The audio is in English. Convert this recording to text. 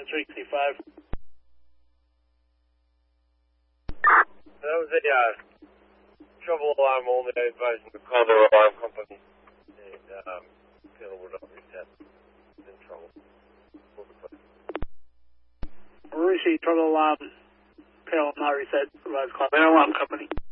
365. That was a trouble alarm only. I advised them to call their alarm company. And panel would not reset. In trouble. Receive trouble alarm. Panel not reset. Advise call their alarm company.